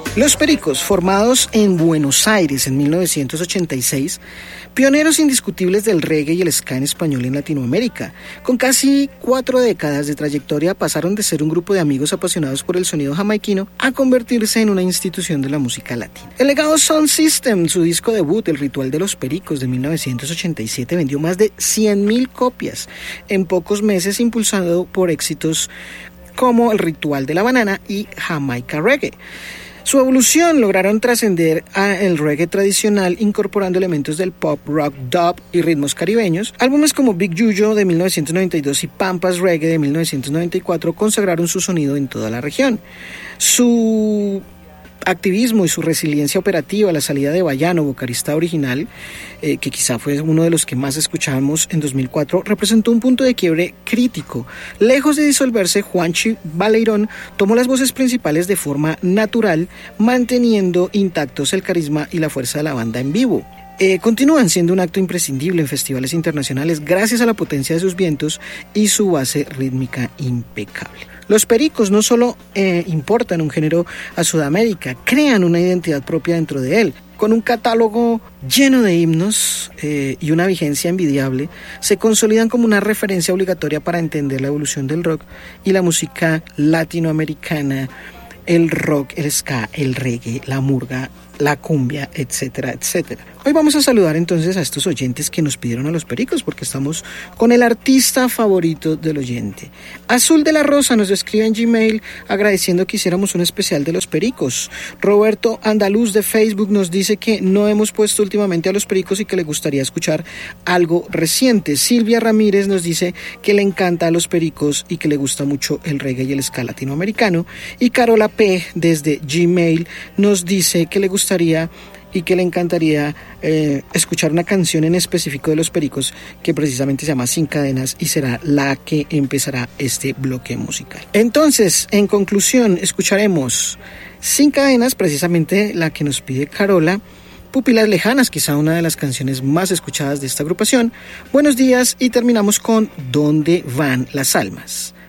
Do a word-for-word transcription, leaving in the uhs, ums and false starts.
Los Pericos, formados en Buenos Aires en mil novecientos ochenta y seis, pioneros indiscutibles del reggae y el ska en español en Latinoamérica. Con casi cuatro décadas de trayectoria pasaron de ser un grupo de amigos apasionados por el sonido jamaiquino a convertirse en una institución de la música latina. El legado Sound System, su disco debut, El Ritual de los Pericos de mil novecientos ochenta y siete, vendió más de cien mil copias en pocos meses, impulsado por éxitos como El Ritual de la Banana y Jamaica Reggae. Su evolución lograron trascender al reggae tradicional incorporando elementos del pop, rock, dub y ritmos caribeños. Álbumes como Big Yuyo de mil novecientos noventa y dos y Pampas Reggae de mil novecientos noventa y cuatro consagraron su sonido en toda la región. Su activismo y su resiliencia operativa a la salida de Bayano, vocalista original, eh, que quizá fue uno de los que más escuchamos en dos mil cuatro, representó un punto de quiebre crítico. Lejos de disolverse, Juanchi Baleirón tomó las voces principales de forma natural, manteniendo intactos el carisma y la fuerza de la banda en vivo. Eh, continúan siendo un acto imprescindible en festivales internacionales gracias a la potencia de sus vientos y su base rítmica impecable. Los Pericos no solo eh, importan un género a Sudamérica, crean una identidad propia dentro de él. Con un catálogo lleno de himnos eh, y una vigencia envidiable, se consolidan como una referencia obligatoria para entender la evolución del rock y la música latinoamericana, el rock, el ska, el reggae, la murga, la cumbia, etcétera, etcétera. Hoy vamos a saludar entonces a estos oyentes que nos pidieron a Los Pericos, porque estamos con el artista favorito del oyente. Azul de la Rosa nos escribe en Gmail agradeciendo que hiciéramos un especial de Los Pericos. Roberto Andaluz de Facebook nos dice que no hemos puesto últimamente a Los Pericos y que le gustaría escuchar algo reciente. Silvia Ramírez nos dice que le encanta a Los Pericos y que le gusta mucho el reggae y el ska latinoamericano. Y Carola P desde Gmail nos dice que le gustaría y que le encantaría eh, escuchar una canción en específico de Los Pericos que precisamente se llama Sin Cadenas y será la que empezará este bloque musical. Entonces, en conclusión, escucharemos Sin Cadenas, precisamente la que nos pide Carola, Pupilas Lejanas, quizá una de las canciones más escuchadas de esta agrupación, Buenos Días, y terminamos con ¿Dónde van las almas?